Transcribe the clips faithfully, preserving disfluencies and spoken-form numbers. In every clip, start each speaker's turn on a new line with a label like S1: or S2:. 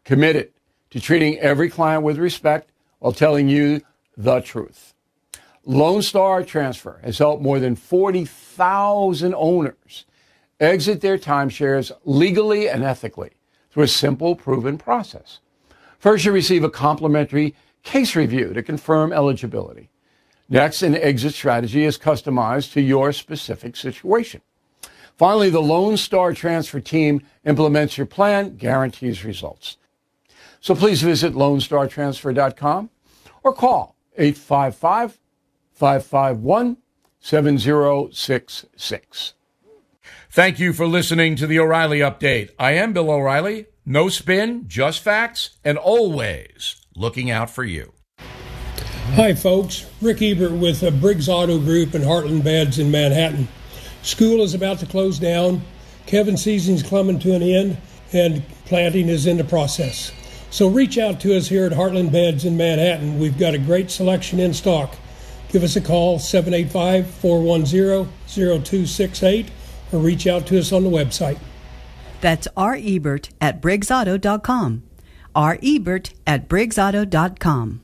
S1: committed to treating every client with respect while telling you the truth. Lone Star Transfer has helped more than forty thousand owners exit their timeshares legally and ethically through a simple, proven process. First, you receive a complimentary case review to confirm eligibility. Next, an exit strategy is customized to your specific situation. Finally, the Lone Star Transfer team implements your plan, guarantees results. So please visit lone star transfer dot com or call eight five five, five five one, seven zero six six. Thank you for listening to the O'Reilly Update. I am Bill O'Reilly. No spin, just facts, and always looking out for you.
S2: Hi, folks. Rick Ebert with uh, Briggs Auto Group in Heartland Beds in Manhattan. School is about to close down. Kevin season's coming to an end, and planting is in the process. So reach out to us here at Heartland Beds in Manhattan. We've got a great selection in stock. Give us a call, seven eight five, four one zero, zero two six eight, or reach out to us on the website.
S3: That's R. Ebert at Briggs Auto dot com. R. Ebert at Briggs Auto dot com.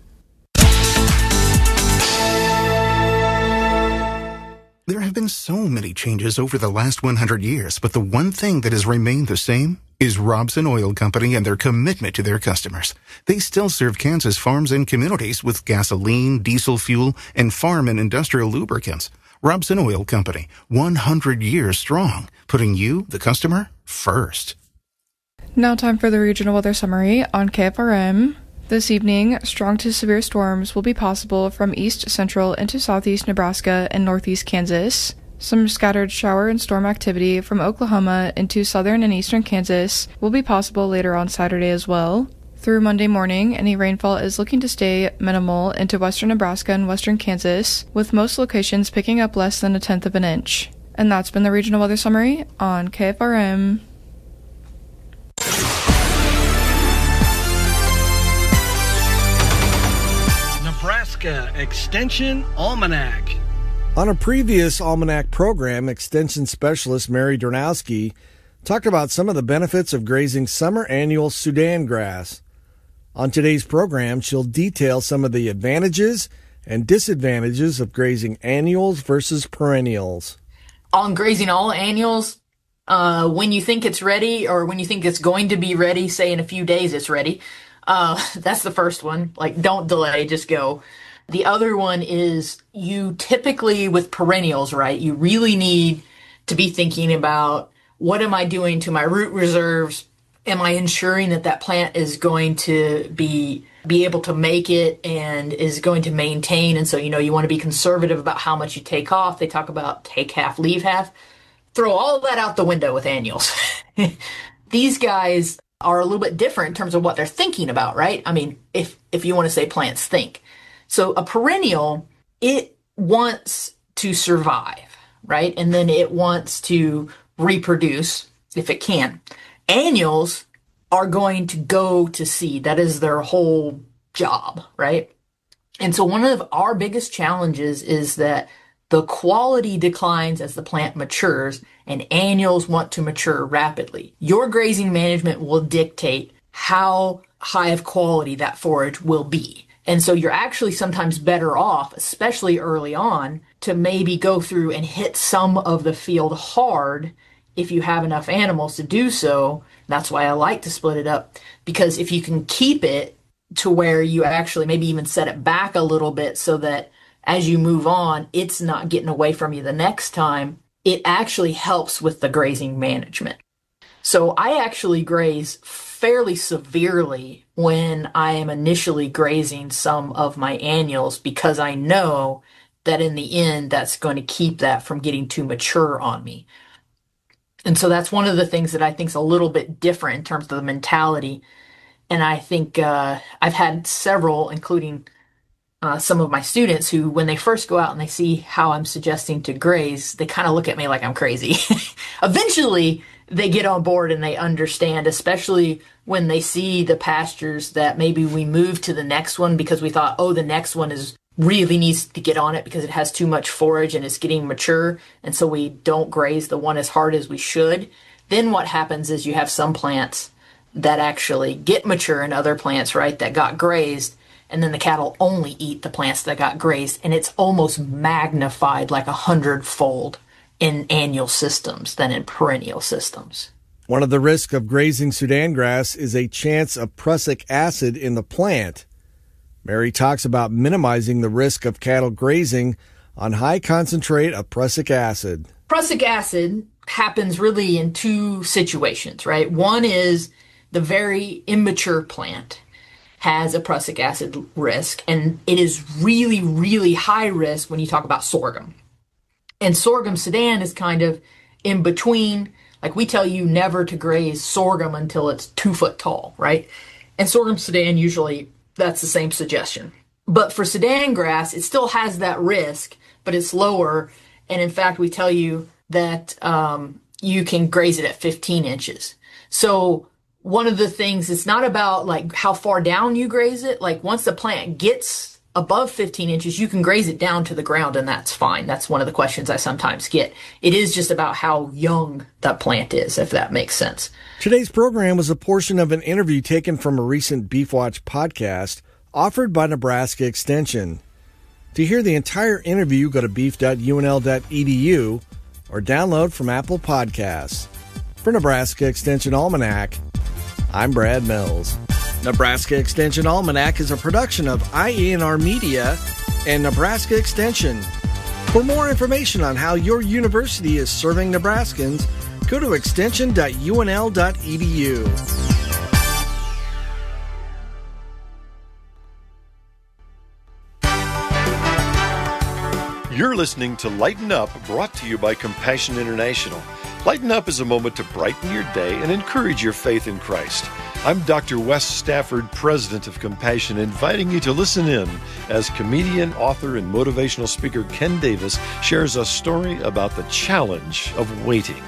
S4: There have been so many changes over the last one hundred years, but the one thing that has remained the same is Robson Oil Company and their commitment to their customers. They still serve Kansas farms and communities with gasoline, diesel fuel, and farm and industrial lubricants. Robson Oil Company, one hundred years strong, putting you, the customer, first.
S5: Now time for the regional weather summary on K F R M. This evening, strong to severe storms will be possible from east central into southeast Nebraska and northeast Kansas. Some scattered shower and storm activity from Oklahoma into southern and eastern Kansas will be possible later on Saturday as well. Through Monday morning, any rainfall is looking to stay minimal into western Nebraska and western Kansas, with most locations picking up less than a tenth of an inch. And that's been the regional weather summary on K F R M.
S6: Nebraska Extension Almanac.
S7: On a previous Almanac program, Extension Specialist Mary Dronowski talked about some of the benefits of grazing summer annual Sudan grass. On today's program, she'll detail some of the advantages and disadvantages of grazing annuals versus perennials.
S8: On grazing all annuals, uh, when you think it's ready or when you think it's going to be ready, say in a few days it's ready, uh, that's the first one. Like, don't delay, just go. The other one is you typically with perennials, right, you really need to be thinking about what am I doing to my root reserves? Am I ensuring that that plant is going to be be able to make it and is going to maintain? And so, you know, you want to be conservative about how much you take off. They talk about take half, leave half. Throw all of that out the window with annuals. These guys are a little bit different in terms of what they're thinking about, right? I mean, if if you want to say plants think. So a perennial, it wants to survive, right? And then it wants to reproduce if it can. Annuals are going to go to seed. That is their whole job, right? And so one of our biggest challenges is that the quality declines as the plant matures, and annuals want to mature rapidly. Your grazing management will dictate how high of quality that forage will be. And so you're actually sometimes better off, especially early on, to maybe go through and hit some of the field hard if you have enough animals to do so. That's why I like to split it up, because if you can keep it to where you actually maybe even set it back a little bit so that as you move on, it's not getting away from you the next time, it actually helps with the grazing management. So I actually graze fairly severely when I am initially grazing some of my annuals, because I know that in the end, that's going to keep that from getting too mature on me. And so that's one of the things that I think is a little bit different in terms of the mentality. And I think uh, I've had several, including uh, some of my students, who, when they first go out and they see how I'm suggesting to graze, they kind of look at me like I'm crazy. Eventually, they get on board and they understand, especially when they see the pastures that maybe we moved to the next one because we thought, oh, the next one is really needs to get on it because it has too much forage and it's getting mature, and so we don't graze the one as hard as we should. Then what happens is you have some plants that actually get mature and other plants, right, that got grazed, and then the cattle only eat the plants that got grazed, and it's almost magnified like a hundredfold in annual systems than in perennial systems.
S7: One of the risks of grazing Sudan grass is a chance of prussic acid in the plant. Mary talks about minimizing the risk of cattle grazing on high concentrate of prussic acid.
S8: Prussic acid happens really in two situations, right? One is the very immature plant has a prussic acid risk, and it is really, really high risk when you talk about sorghum. And sorghum Sudan is kind of in between. Like, we tell you never to graze sorghum until it's two foot tall, right? And sorghum Sudan, usually that's the same suggestion. But for Sudan grass, it still has that risk, but it's lower. And in fact, we tell you that um, you can graze it at fifteen inches. So one of the things, it's not about like how far down you graze it. Like, once the plant gets above fifteen inches, you can graze it down to the ground, and that's fine. That's one of the questions I sometimes get. It is just about how young that plant is, if that makes sense.
S7: Today's program was a portion of an interview taken from a recent Beef Watch podcast offered by Nebraska Extension. To hear the entire interview, go to beef dot u n l dot e d u or download from Apple Podcasts. For Nebraska Extension Almanac, I'm Brad Mills. Nebraska Extension Almanac is a production of I E N R Media and Nebraska Extension. For more information on how your university is serving Nebraskans, go to extension dot u n l dot e d u.
S9: You're listening to Lighten Up, brought to you by Compassion International. Lighten Up is a moment to brighten your day and encourage your faith in Christ. I'm Doctor Wes Stafford, president of Compassion, inviting you to listen in as comedian, author, and motivational speaker Ken Davis shares a story about the challenge of waiting.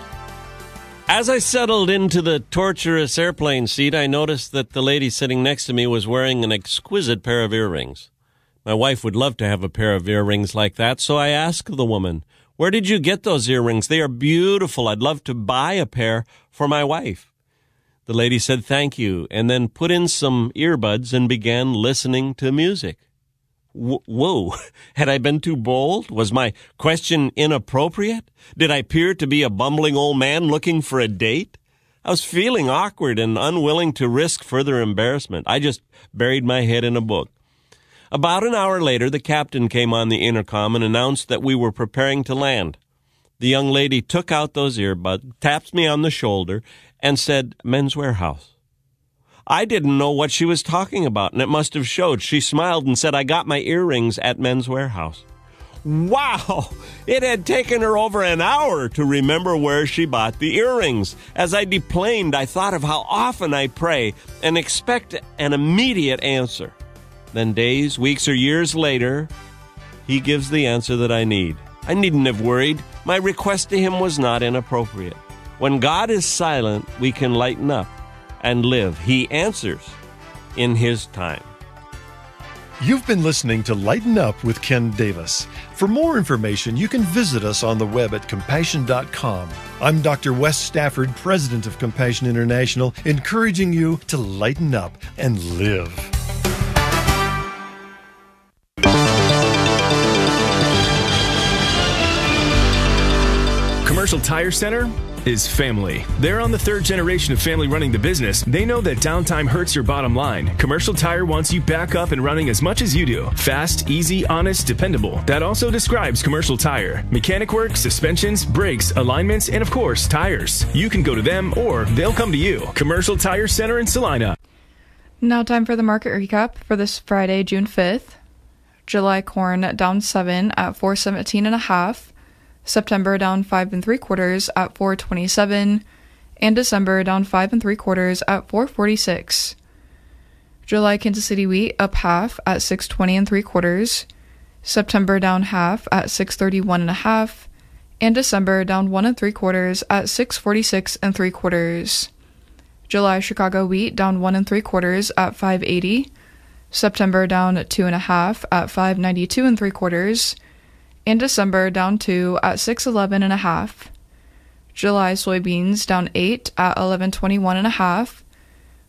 S10: As I settled into the torturous airplane seat, I noticed that the lady sitting next to me was wearing an exquisite pair of earrings. My wife would love to have a pair of earrings like that, so I asked the woman, "Where did you get those earrings? They are beautiful. I'd love to buy a pair for my wife." The lady said thank you, and then put in some earbuds and began listening to music. W- whoa, had I been too bold? Was my question inappropriate? Did I appear to be a bumbling old man looking for a date? I was feeling awkward and unwilling to risk further embarrassment. I just buried my head in a book. About an hour later, the captain came on the intercom and announced that we were preparing to land. The young lady took out those earbuds, tapped me on the shoulder, and said, "Men's Warehouse." I didn't know what she was talking about, and it must have showed. She smiled and said, "I got my earrings at Men's Warehouse." Wow! It had taken her over an hour to remember where she bought the earrings. As I deplaned, I thought of how often I pray and expect an immediate answer. Then days, weeks, or years later, he gives the answer that I need. I needn't have worried. My request to him was not inappropriate. When God is silent, we can lighten up and live. He answers in his time.
S9: You've been listening to Lighten Up with Ken Davis. For more information, you can visit us on the web at compassion dot com. I'm Doctor Wes Stafford, president of Compassion International, encouraging you to lighten up and live.
S11: Commercial Tire Center is family. They're on the third generation of family running the business. They know that downtime hurts your bottom line. Commercial Tire wants you back up and running as much as you do. Fast, easy, honest, dependable. That also describes Commercial Tire. Mechanic work, suspensions, brakes, alignments, and of course, tires. You can go to them or they'll come to you. Commercial Tire Center in Salina.
S5: Now time for the market recap for this Friday, June fifth. July corn down seven at four seventeen and a half. September down five and three quarters at four twenty-seven, and December down five and three quarters at four forty-six. July Kansas City wheat up half at six twenty and three quarters, September down half at six thirty-one and a half, and December down one and three quarters at six forty-six and three quarters. July Chicago wheat down one and three quarters at five eighty, September down two and a half at five ninety-two and three quarters, and December down two at six eleven and a half. July soybeans down eight at eleven twenty-one and a half.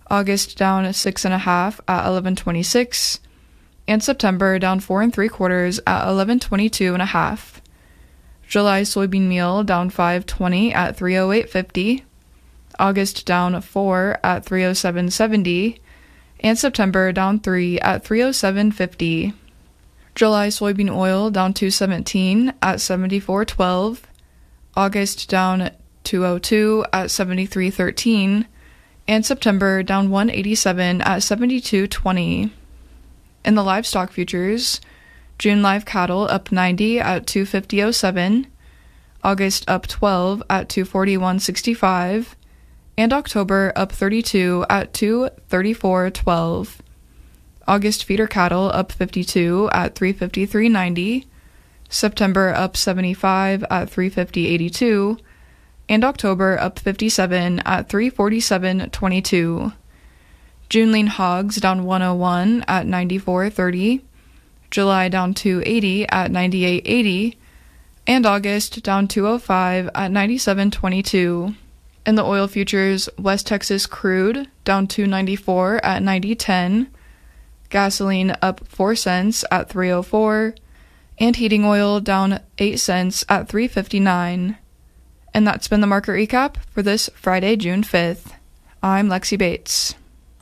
S5: August down six and a half at eleven twenty-six, and September down four and three quarters at eleven twenty-two and a half. July soybean meal down five twenty at three oh eight fifty, August down four at three oh seven seventy, and September down three at three oh seven fifty. July soybean oil down two seventeen at seventy-four twelve, August down two oh two at seventy-three thirteen, and September down one eighty-seven at seventy-two twenty. In the livestock futures, June live cattle up ninety at two fifty oh seven, August up twelve at two forty-one sixty-five, and October up thirty-two at two thirty-four twelve. August feeder cattle up fifty-two at three fifty-three ninety, September up seventy-five at three fifty eighty-two, and October up fifty-seven at three forty-seven twenty-two. June lean hogs down one oh one at ninety-four thirty, July down two eighty at ninety-eight eighty, and August down two oh five at ninety-seven twenty-two. In the oil futures, West Texas crude down two ninety-four at ninety ten, gasoline up four cents at three oh four, and heating oil down eight cents at three fifty-nine. And that's been the market recap for this Friday, June fifth. I'm Lexi Bates.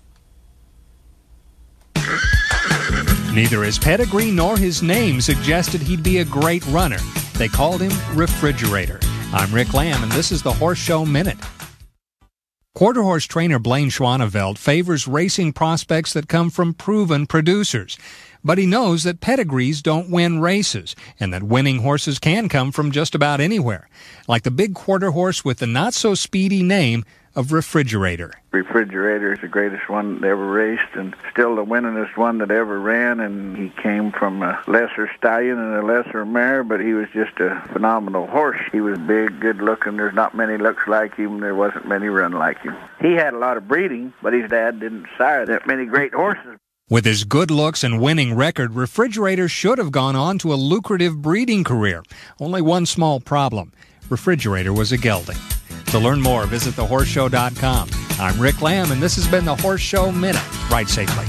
S12: Neither his pedigree nor his name suggested he'd be a great runner. They called him Refrigerator. I'm Rick Lamb, and this is the Horse Show Minute. Quarter horse trainer Blaine Schwaneveld favors racing prospects that come from proven producers. But he knows that pedigrees don't win races, and that winning horses can come from just about anywhere. Like the big quarter horse with the not-so-speedy name of Refrigerator.
S13: Refrigerator is the greatest one that ever raced and still the winningest one that ever ran, and he came from a lesser stallion and a lesser mare, but he was just a phenomenal horse. He was big, good looking. There's not many looks like him. There wasn't many run like him. He had a lot of breeding, but his dad didn't sire that many great horses.
S12: With his good looks and winning record, Refrigerator should have gone on to a lucrative breeding career. Only one small problem. Refrigerator was a gelding. To learn more, visit the horse show dot com. I'm Rick Lamb, and this has been the Horse Show Minute. Ride safely.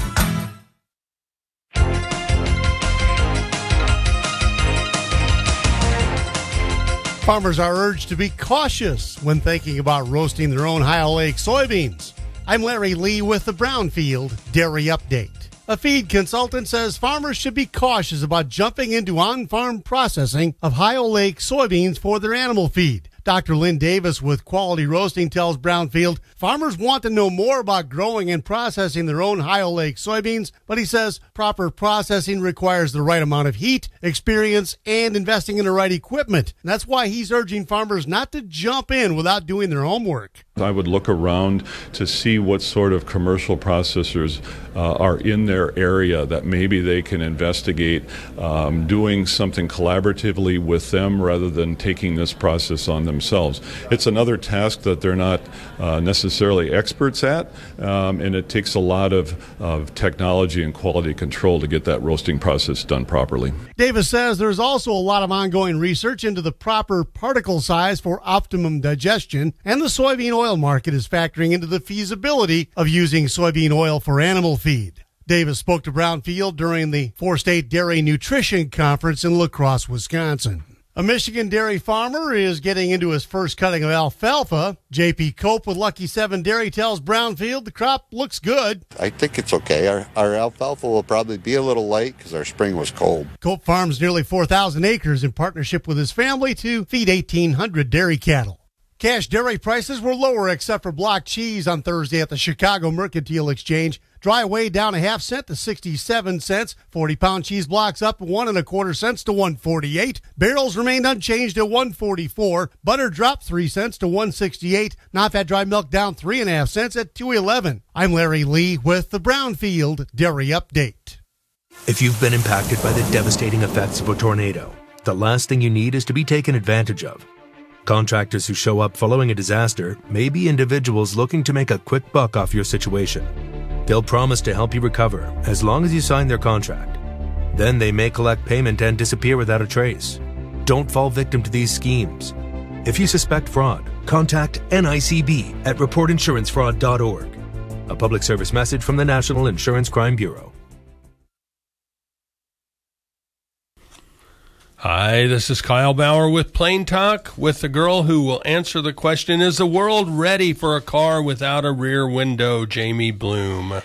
S14: Farmers are urged to be cautious when thinking about roasting their own Ohio Lake soybeans. I'm Larry Lee with the Brownfield Dairy Update. A feed consultant says farmers should be cautious about jumping into on-farm processing of Ohio Lake soybeans for their animal feed. Doctor Lynn Davis with Quality Roasting tells Brownfield farmers want to know more about growing and processing their own Ohio Lake soybeans, but he says proper processing requires the right amount of heat, experience, and investing in the right equipment. And that's why he's urging farmers not to jump in without doing their homework.
S15: I would look around to see what sort of commercial processors uh, are in their area that maybe they can investigate um, doing something collaboratively with them rather than taking this process on themselves. It's another task that they're not uh, necessarily experts at, um, and it takes a lot of, of technology and quality control to get that roasting process done properly.
S14: Davis says there's also a lot of ongoing research into the proper particle size for optimum digestion, and the soybean oil market is factoring into the feasibility of using soybean oil for animal feed. Davis spoke to Brownfield during the Four-State Dairy Nutrition Conference in La Crosse, Wisconsin. A Michigan dairy farmer is getting into his first cutting of alfalfa. J P Cope with Lucky Seven Dairy tells Brownfield the crop looks good.
S16: I think it's okay. Our, our alfalfa will probably be a little late because our spring was cold.
S14: Cope farms nearly four thousand acres in partnership with his family to feed eighteen hundred dairy cattle. Cash dairy prices were lower except for block cheese on Thursday at the Chicago Mercantile Exchange. Dry whey down a half cent to sixty-seven cents. forty-pound cheese blocks up one and a quarter cents to one forty-eight. Barrels remained unchanged at one forty-four. Butter dropped three cents to one sixty-eight. Non-fat dry milk down three and a half cents at two eleven. I'm Larry Lee with the Brownfield Dairy Update.
S17: If you've been impacted by the devastating effects of a tornado, the last thing you need is to be taken advantage of. Contractors who show up following a disaster may be individuals looking to make a quick buck off your situation. They'll promise to help you recover as long as you sign their contract. Then they may collect payment and disappear without a trace. Don't fall victim to these schemes. If you suspect fraud, contact N I C B at report insurance fraud dot org. A public service message from the National Insurance Crime Bureau.
S18: Hi, this is Kyle Bauer with Plain Talk, with the girl who will answer the question, is the world ready for a car without a rear window, Jamie Bloom?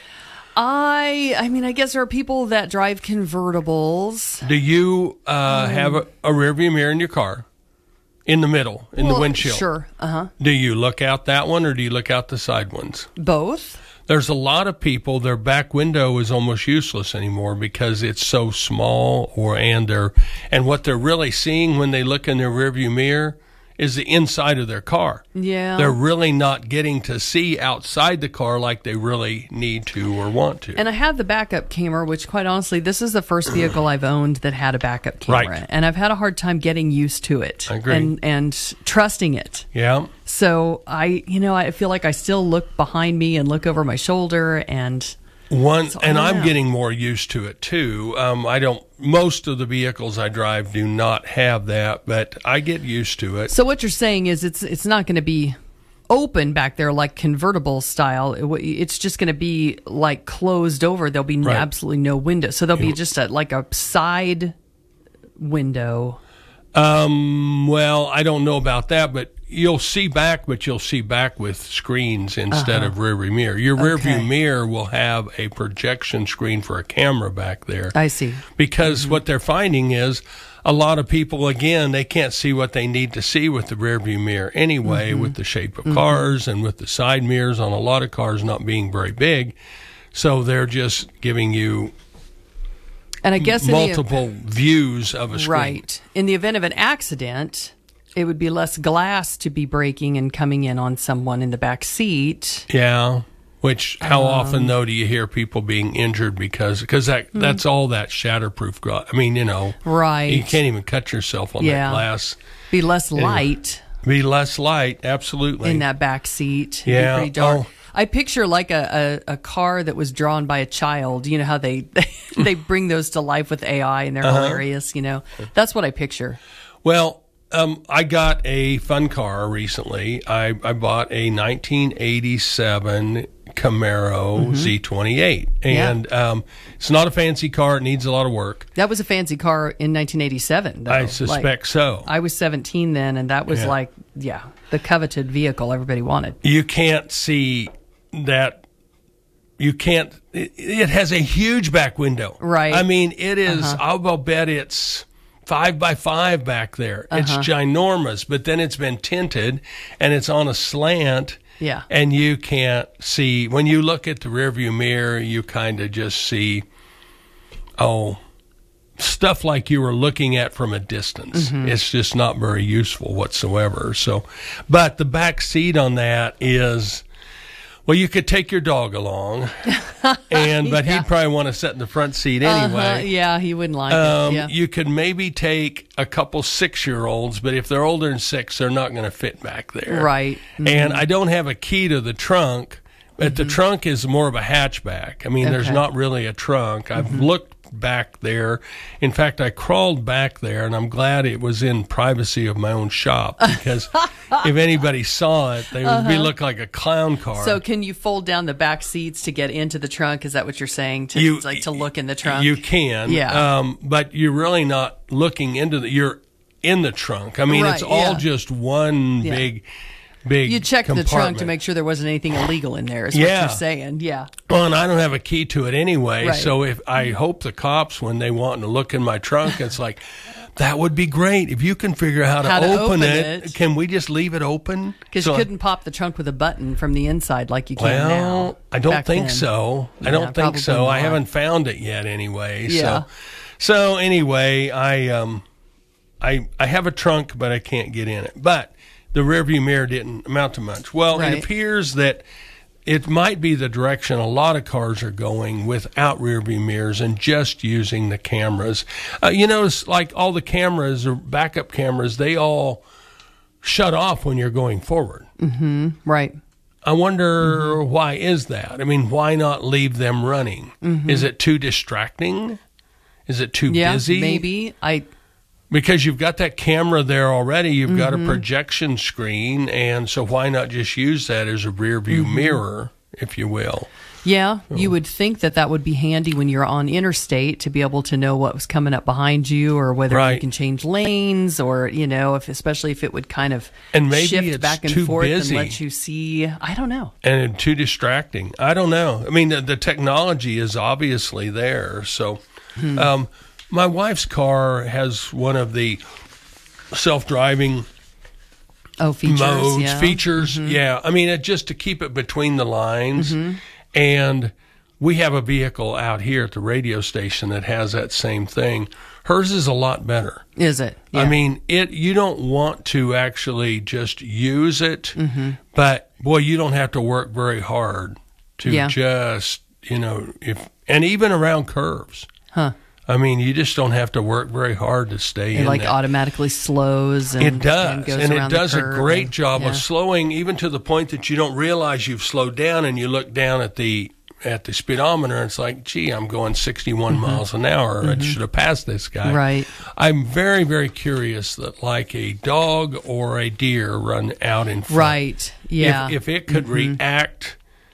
S19: I I mean, I guess there are people that drive convertibles.
S18: Do you uh,
S19: um,
S18: have a, a rear view mirror in your car? In the middle, in
S19: well,
S18: the windshield?
S19: Sure, uh-huh.
S18: Do you look out that one, or do you look out the side ones?
S19: Both.
S18: There's a lot of people, their back window is almost useless anymore because it's so small, or and they're and what they're really seeing when they look in their rearview mirror is the inside of their car.
S19: Yeah.
S18: They're really not getting to see outside the car like they really need to or want to.
S19: And I have the backup camera, which quite honestly, this is the first vehicle I've owned that had a backup camera.
S18: Right.
S19: And I've had a hard time getting used to it.
S18: I agree.
S19: And, and trusting it.
S18: Yeah.
S19: So I, you know, I feel like I still look behind me and look over my shoulder, and
S18: One,
S19: so
S18: and I'm
S19: know.
S18: getting more used to it too. Um, I don't. Most of the vehicles I drive do not have that, but I get used to it.
S19: So what you're saying is it's it's not going to be open back there like convertible style. It, it's just going to be like closed over. There'll be
S18: Right.
S19: absolutely no window. So there'll be
S18: You-
S19: just a, like a side window.
S18: Um, well, I don't know about that, but you'll see back, but you'll see back with screens instead
S19: Uh-huh.
S18: of rear view mirror. Your rear view
S19: Okay.
S18: mirror will have a projection screen for a camera back there.
S19: I see.
S18: Because what they're finding is a lot of people, again, they can't see what they need to see with the rear view mirror anyway,
S19: Mhm.
S18: with the shape of
S19: Mhm.
S18: cars and with the side mirrors on a lot of cars not being very big. So they're just giving you
S19: And I guess in the-
S18: multiple views of a screen.
S19: Right. In the event of an accident, it would be less glass to be breaking and coming in on someone in the back seat.
S18: Yeah. Which, how
S19: Um,
S18: often though do you hear people being injured because because that
S19: Hmm.
S18: that's all that shatterproof glass. I mean, you know,
S19: Right.
S18: You can't even cut yourself on
S19: Yeah.
S18: that glass.
S19: Be less
S18: Anyway.
S19: light
S18: Be less light, absolutely.
S19: in that back seat. It'd be
S18: Yeah.
S19: pretty dark.
S18: Oh.
S19: I picture like a, a, a car that was drawn by a child. You know how they they bring those to life with A I and they're
S18: Uh-huh.
S19: hilarious, you know. That's what I picture.
S18: Well, um, I got a fun car recently. I, I bought a nineteen eighty-seven Camaro
S19: Mhm.
S18: Z twenty-eight.
S19: Yeah.
S18: And um, it's not a fancy car. It needs a lot of work.
S19: That was a fancy car in nineteen eighty-seven, though.
S18: I suspect
S19: Like,
S18: so.
S19: I was seventeen then, and that was
S18: Yeah.
S19: like, yeah, the coveted vehicle everybody wanted.
S18: You can't see that. You can't. It, it has a huge back window.
S19: Right.
S18: I mean, it is,
S19: Uh-huh.
S18: I'll I'll bet it's five by five back there. It's
S19: Uh-huh.
S18: ginormous, but then it's been tinted and it's on a slant.
S19: Yeah.
S18: And you can't see, when you look at the rearview mirror, you kind of just see, oh, stuff like you were looking at from a distance.
S19: Mhm.
S18: It's just not very useful whatsoever. So, but the back seat on that is, well, you could take your dog along, and but
S19: Yeah.
S18: he'd probably want to sit in the front seat anyway.
S19: Uh-huh. Yeah, he wouldn't like
S18: Um,
S19: it. Yeah.
S18: You could maybe take a couple six-year-olds, but if they're older than six, they're not going to fit back there.
S19: Right.
S18: And
S19: Mhm.
S18: I don't have a key to the trunk, but the trunk is more of a hatchback. I mean, there's
S19: Okay.
S18: not really a trunk. I've looked back there. In fact, I crawled back there, and I'm glad it was in privacy of my own shop, because if anybody saw it, they would be
S19: Uh-huh.
S18: look like a clown car.
S19: So can you fold down the back seats to get into the trunk? Is that what you're saying? To
S18: You-
S19: like to look in the trunk?
S18: You can,
S19: Yeah.
S18: um, but you're really not looking into the. You're in the trunk. I mean, it's
S19: Right,
S18: all
S19: yeah.
S18: just one
S19: Yeah.
S18: big, big.
S19: You checked the trunk to
S18: compartment.
S19: make sure there wasn't anything illegal in there. Is
S18: Yeah.
S19: what you're saying? Yeah.
S18: Well, and I don't have a key to it anyway.
S19: Right.
S18: So if I hope the cops, when they want to look in my trunk, it's like, that would be great if you can figure out how,
S19: How
S18: to,
S19: to
S18: open,
S19: open
S18: it.
S19: it.
S18: Can we just leave it open?
S19: Because
S18: So-
S19: you couldn't pop the trunk with a button from the inside like you can
S18: Well,
S19: now.
S18: I don't
S19: Back
S18: think
S19: then.
S18: so. I
S19: Yeah,
S18: don't think
S19: probably
S18: so. I
S19: not.
S18: haven't found it yet anyway.
S19: Yeah.
S18: So, so anyway, I um, I I have a trunk, but I can't get in it. But the rearview mirror didn't amount to much. Well,
S19: Right.
S18: it appears that it might be the direction a lot of cars are going without rearview mirrors and just using the cameras. Uh, you notice, like all the cameras or backup cameras, they all shut off when you're going forward.
S19: Mm-hmm. Right.
S18: I wonder why is that? I mean, why not leave them running?
S19: Mhm.
S18: Is it too distracting? Is it too
S19: Yeah,
S18: busy?
S19: maybe. I
S18: Because you've got that camera there already. You've got a
S19: Mhm.
S18: projection screen. And so why not just use that as a rear view
S19: Mhm.
S18: mirror? if you will.
S19: Yeah, you would think that that would be handy when you're on interstate to be able to know what was coming up behind you, or whether
S18: Right.
S19: you can change lanes, or, you know, if especially if it would kind of
S18: And maybe
S19: shift
S18: it's
S19: back and
S18: too
S19: forth
S18: busy.
S19: and let you see. I don't know.
S18: And too distracting. I don't know. I mean, the, the technology is obviously there. So,
S19: Hmm.
S18: um, my wife's car has one of the self-driving
S19: Oh, features,
S18: modes,
S19: yeah.
S18: features.
S19: Mhm.
S18: Yeah. I mean, it, just to keep it between the lines.
S19: Mhm.
S18: And we have a vehicle out here at the radio station that has that same thing. Hers is a lot better.
S19: Is it?
S18: I
S19: Yeah.
S18: mean, it. You don't want to actually just use it,
S19: Mhm.
S18: but boy, you don't have to work very hard to
S19: Yeah.
S18: just, you know, if and even around curves.
S19: Huh.
S18: I mean, you just don't have to work very hard to stay
S19: It
S18: in
S19: like
S18: there.
S19: automatically slows and
S18: It does,
S19: and, goes
S18: and,
S19: around
S18: it does
S19: the
S18: a
S19: curve
S18: great
S19: and-
S18: job
S19: yeah.
S18: of slowing, even to the point that you don't realize you've slowed down, and you look down at the at the speedometer, and it's like, gee, I'm going sixty-one
S19: Mhm.
S18: miles an hour. I
S19: Mhm.
S18: should have passed this guy.
S19: Right.
S18: I'm very, very curious that, like a dog or a deer run out in front.
S19: Right. Yeah.
S18: If, if it could
S19: Mhm.
S18: react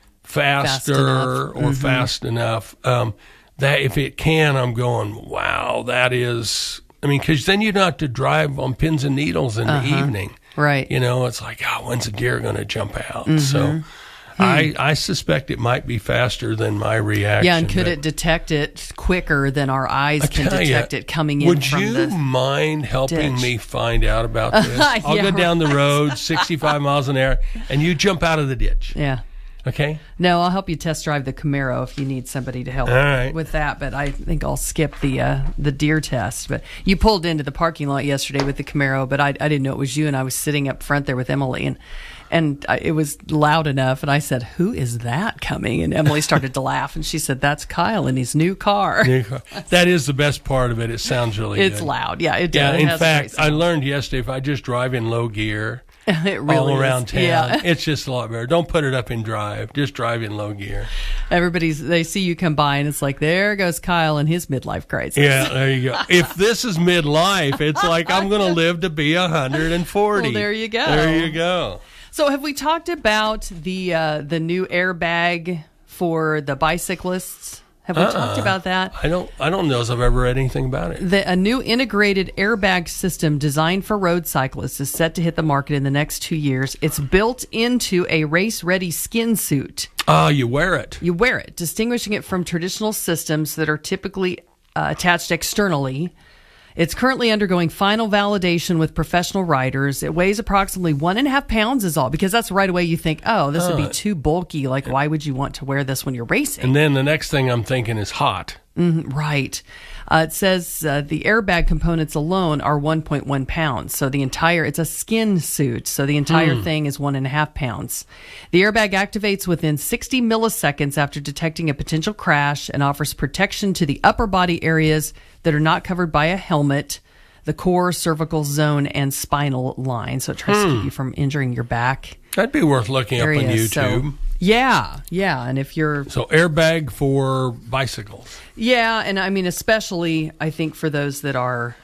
S19: Fast
S18: faster
S19: enough.
S18: or
S19: Mhm.
S18: fast enough, um, that if it can, I'm going, wow, that is. I mean, because then you don't have to drive on pins and needles in
S19: Uh-huh.
S18: the evening.
S19: Right.
S18: You know, it's like, oh, when's a deer going to jump out?
S19: Mhm.
S18: So
S19: Hmm.
S18: I, I suspect it might be faster than my reaction.
S19: Yeah, and could
S18: but
S19: it detect it quicker than our eyes
S18: I
S19: can
S18: tell ya,
S19: detect it coming in
S18: would
S19: from
S18: you
S19: the
S18: mind helping
S19: ditch.
S18: me find out about this? I'll
S19: Yeah,
S18: go down the
S19: right.
S18: road, sixty-five miles an hour, and you jump out of the ditch.
S19: Yeah.
S18: Okay?
S19: No, I'll help you test drive the Camaro if you need somebody to help
S18: All right.
S19: with that. But I think I'll skip the uh, the deer test. But you pulled into the parking lot yesterday with the Camaro, but I, I didn't know it was you, and I was sitting up front there with Emily, and and I, it was loud enough, and I said, "Who is that coming?" And Emily started to laugh, and she said, "That's Kyle in his new car."
S18: New car. That is the best part of it. It sounds really
S19: It's
S18: good.
S19: loud. Yeah, it
S18: Yeah,
S19: does. It
S18: in
S19: has a great
S18: fact, I learned yesterday if I just drive in low gear
S19: It really
S18: all
S19: is.
S18: around town,
S19: Yeah.
S18: it's just a lot better. Don't put it up in drive. Just drive in low gear.
S19: Everybody's they see you come by, and it's like, there goes Kyle and his midlife crisis.
S18: Yeah, there you go. If this is midlife, it's like I'm going to live to be one hundred forty.
S19: Well, there you go.
S18: There you go.
S19: So, have we talked about the uh, the new airbag for the bicyclists? Have we
S18: Uh-uh.
S19: talked about that?
S18: I don't. I don't know if I've ever read anything about it.
S19: The, a new integrated airbag system designed for road cyclists is set to hit the market in the next two years. It's built into a race-ready skin suit.
S18: Ah, you wear it.
S19: You wear it, distinguishing it from traditional systems that are typically uh, attached externally. It's currently undergoing final validation with professional riders. It weighs approximately one and a half pounds is all, because that's right away you think, oh, this would
S18: Uh,
S19: be too bulky. Like, why would you want to wear this when you're racing?
S18: And then the next thing I'm thinking is hot.
S19: Mhm, right. Uh, it says uh, the airbag components alone are one point one pounds. So the entire, it's a skin suit. So the entire
S18: Hmm.
S19: thing is one and a half pounds. The airbag activates within sixty milliseconds after detecting a potential crash and offers protection to the upper body areas that are not covered by a helmet, the core, cervical zone, and spinal line. So it tries to
S18: Hmm.
S19: keep you from injuring your back.
S18: That'd be worth looking up on
S19: areas. So-
S18: YouTube.
S19: yeah, yeah. And if you're
S18: So airbag for bicycles.
S19: Yeah, and I mean, especially I think for those that are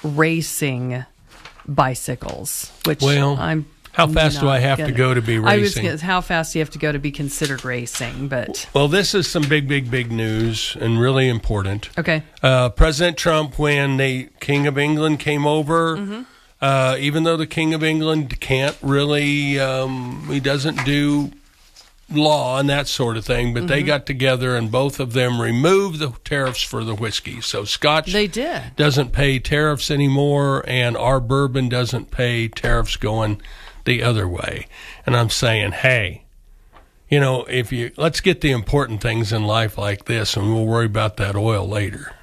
S19: racing bicycles, which
S18: Well,
S19: I'm.
S18: how fast do
S19: not
S18: I have to
S19: gonna-
S18: go to be
S19: I was
S18: racing?
S19: gonna, how fast do you have to go to be considered racing? But
S18: Well, this is some big, big, big news and really important.
S19: okay,
S18: Uh, President Trump, when the King of England came over,
S19: Mhm.
S18: uh, even though the King of England can't really, um, he doesn't do law and that sort of thing, but they
S19: Mhm.
S18: got together and both of them removed the tariffs for the whiskey. So Scotch
S19: they did.
S18: doesn't pay tariffs anymore, and our bourbon doesn't pay tariffs going the other way. And I'm saying, hey, you know, if you let's get the important things in life like this, and we'll worry about that oil later.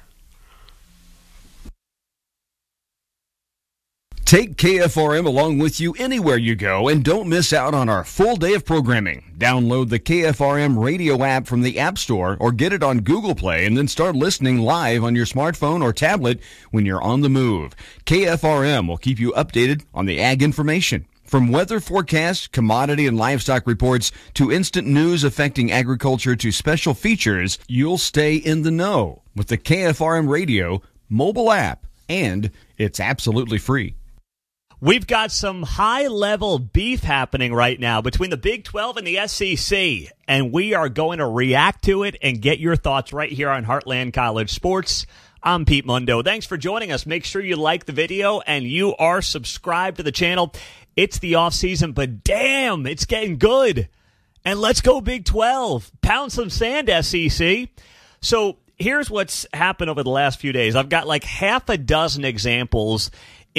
S20: Take K F R M along with you anywhere you go and don't miss out on our full day of programming. Download the K F R M radio app from the App Store or get it on Google Play and then start listening live on your smartphone or tablet when you're on the move. K F R M will keep you updated on the ag information. From weather forecasts, commodity and livestock reports, to instant news affecting agriculture to special features, you'll stay in the know with the K F R M radio mobile app, and it's absolutely free.
S2: We've got some high-level beef happening right now between the Big twelve and the S E C, and we are going to react to it and get your thoughts right here on Heartland College Sports. I'm Pete Mundo. Thanks for joining us. Make sure you like the video and you are subscribed to the channel. It's the off-season, but damn, it's getting good. And let's go Big twelve. Pound some sand, S E C. So here's what's happened over the last few days. I've got like half a dozen examples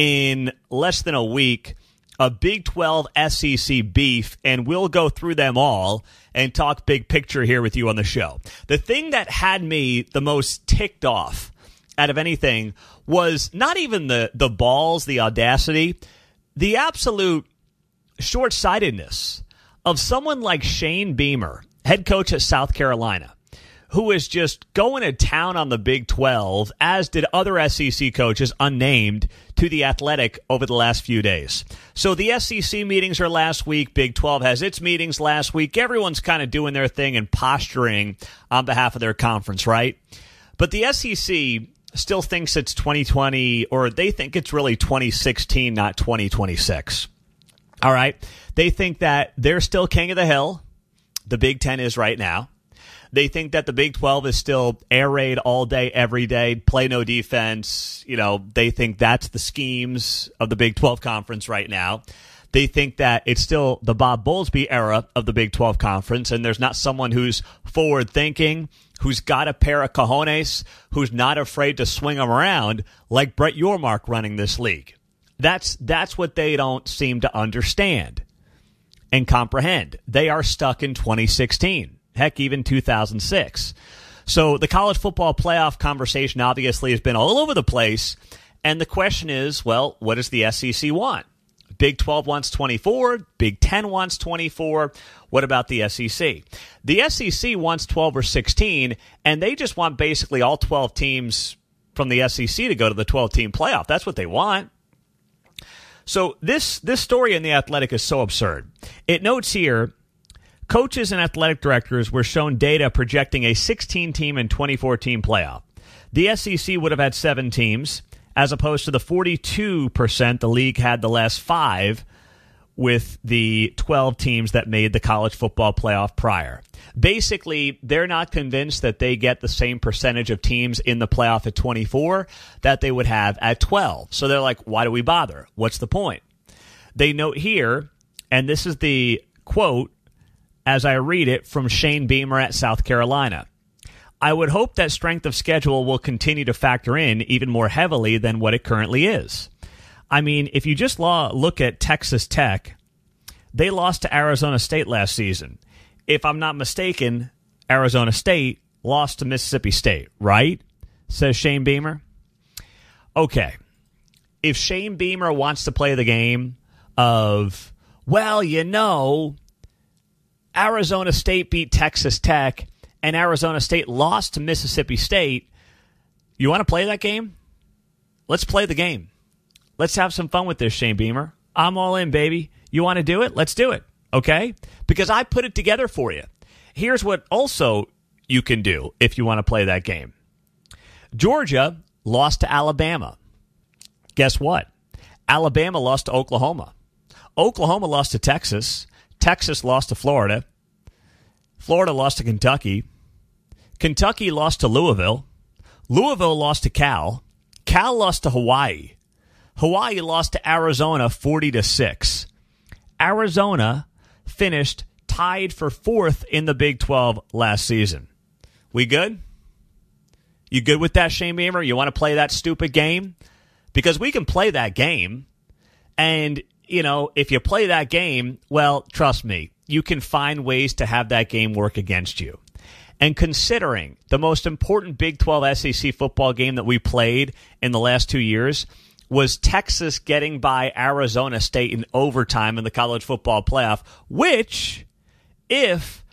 S2: in less than a week of Big twelve S E C beef, and we'll go through them all and talk big picture here with you on the show. The thing that had me the most ticked off out of anything was not even the, the balls, the audacity, the absolute short-sightedness of someone like Shane Beamer, head coach at South Carolina, who is just going to town on the Big twelve, as did other S E C coaches unnamed to The Athletic over the last few days. So the S E C meetings are last week. Big twelve has its meetings last week. Everyone's kind of doing their thing and posturing on behalf of their conference, right? But the S E C still thinks it's twenty twenty, or they think it's really twenty sixteen, not twenty twenty-six. All right? They think that they're still king of the hill. The Big Ten is right now. They think that the Big twelve is still air raid all day, every day, play no defense. You know, they think that's the schemes of the Big twelve conference right now. They think that it's still the Bob Bowlesby era of the Big twelve conference, and there's not someone who's forward-thinking, who's got a pair of cojones, who's not afraid to swing them around like Brett Yormark running this league. That's that's what they don't seem to understand and comprehend. They are stuck in twenty sixteen. Heck, even two thousand six. So the college football playoff conversation obviously has been all over the place. And the question is, well, what does the S E C want? Big twelve wants twenty-four. Big ten wants twenty-four. What about the S E C? The S E C wants twelve or sixteen, and they just want basically all twelve teams from the S E C to go to the twelve-team playoff. That's what they want. So this, this story in The Athletic is so absurd. It notes here, coaches and athletic directors were shown data projecting a sixteen-team and twenty-four-team playoff. The S E C would have had seven teams, as opposed to the forty-two percent the league had the last five, with the twelve teams that made the college football playoff prior. Basically, they're not convinced that they get the same percentage of teams in the playoff at twenty-four that they would have at twelve. So they're like, why do we bother? What's the point? They note here, and this is the quote, as I read it, from Shane Beamer at South Carolina. I would hope that strength of schedule will continue to factor in even more heavily than what it currently is. I mean, if you just look at Texas Tech, they lost to Arizona State last season. If I'm not mistaken, Arizona State lost to Mississippi State, right? Says Shane Beamer. Okay. If Shane Beamer wants to play the game of, well, you know, Arizona State beat Texas Tech, and Arizona State lost to Mississippi State. You want to play that game? Let's play the game. Let's have some fun with this, Shane Beamer. I'm all in, baby. You want to do it? Let's do it, okay? Because I put it together for you. Here's what also you can do if you want to play that game. Georgia lost to Alabama. Guess what? Alabama lost to Oklahoma. Oklahoma lost to Texas. Texas lost to Florida. Florida lost to Kentucky. Kentucky lost to Louisville. Louisville lost to Cal. Cal lost to Hawaii. Hawaii lost to Arizona forty to six. Arizona finished tied for fourth in the Big twelve last season. We good? You good with that, Shane Beamer? You want to play that stupid game? Because we can play that game, and you know, if you play that game, well, trust me, you can find ways to have that game work against you. And considering the most important Big twelve S E C football game that we played in the last two years was Texas getting by Arizona State in overtime in the college football playoff, which, if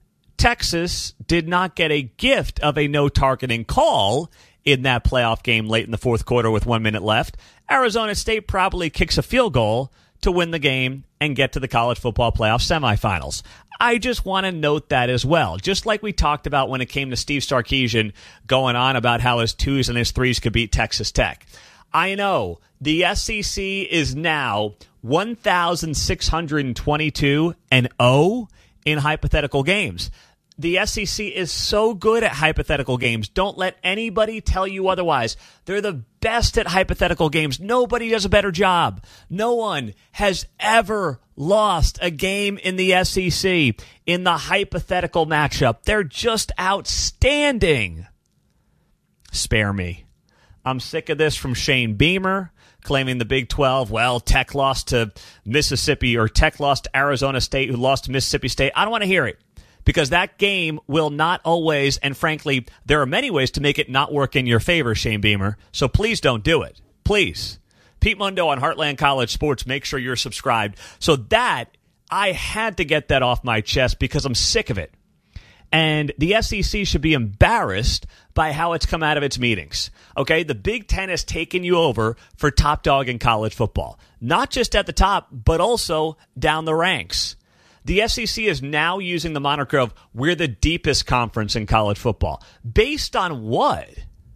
S2: Texas did not get a gift of a no-targeting call in that playoff game late in the fourth quarter with one minute left, Arizona State probably kicks a field goal to win the game and get to the college football playoff semifinals. I just want to note that as well. Just like we talked about when it came to Steve Sarkisian going on about how his twos and his threes could beat Texas Tech. I know. The S E C is now one thousand six hundred twenty-two and oh in hypothetical games. The S E C is so good at hypothetical games. Don't let anybody tell you otherwise. They're the best at hypothetical games. Nobody does a better job. No one has ever lost a game in the S E C in the hypothetical matchup. They're just outstanding. Spare me. I'm sick of this from Shane Beamer claiming the Big twelve. Well, Tech lost to Mississippi, or Tech lost to Arizona State, who lost to Mississippi State. I don't want to hear it. Because that game will not always, and frankly, there are many ways to make it not work in your favor, Shane Beamer. So please don't do it. Please. Pete Mundo on Heartland College Sports. Make sure you're subscribed. So that, I had to get that off my chest because I'm sick of it. And the S E C should be embarrassed by how it's come out of its meetings. Okay, the Big Ten has taken you over for top dog in college football. Not just at the top, but also down the ranks. The S E C is now using the moniker of we're the deepest conference in college football. Based on what?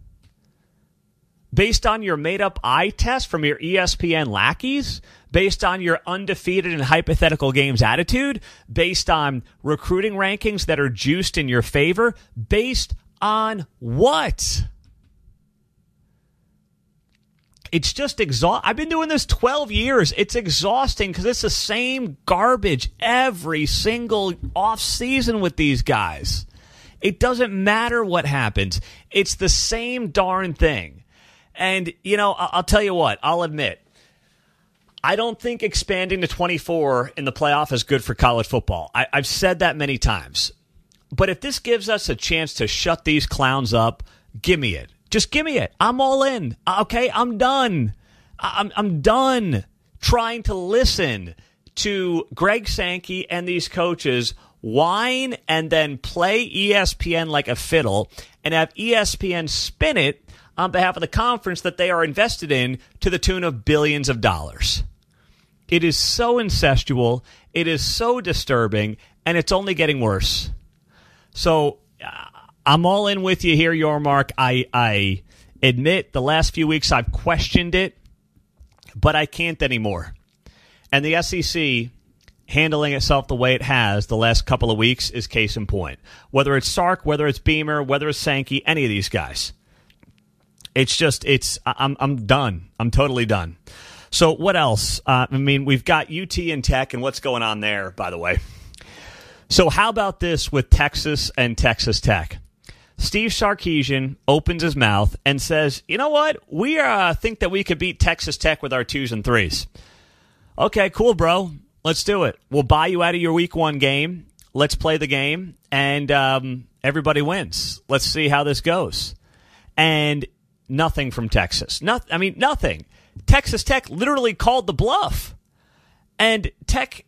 S2: Based on your made-up eye test from your E S P N lackeys? Based on your undefeated in hypothetical games attitude? Based on recruiting rankings that are juiced in your favor? Based on what? It's just exhausting. I've been doing this twelve years. It's exhausting because it's the same garbage every single offseason with these guys. It doesn't matter what happens. It's the same darn thing. And, you know, I'll tell you what. I'll admit, I don't think expanding to twenty-four in the playoff is good for college football. I, I've said that many times. But if this gives us a chance to shut these clowns up, give me it. Just give me it. I'm all in. Okay, I'm done. I'm I'm done trying to listen to Greg Sankey and these coaches whine and then play E S P N like a fiddle and have E S P N spin it on behalf of the conference that they are invested in to the tune of billions of dollars. It is so incestual. It is so disturbing, and it's only getting worse. So I'm all in with you here, Yormark. I, I admit the last few weeks I've questioned it, but I can't anymore. And the S E C handling itself the way it has the last couple of weeks is case in point. Whether it's Sark, whether it's Beamer, whether it's Sankey, any of these guys. It's just, it's, I'm, I'm done. I'm totally done. So what else? Uh, I mean, we've got U T and Tech and what's going on there, by the way. So how about this with Texas and Texas Tech? Steve Sarkisian opens his mouth and says, you know what? We uh, think that we could beat Texas Tech with our twos and threes. Okay, cool, bro. Let's do it. We'll buy you out of your week one game. Let's play the game, and um, everybody wins. Let's see how this goes. And nothing from Texas. Not, I mean, nothing. Texas Tech literally called the bluff. And Tech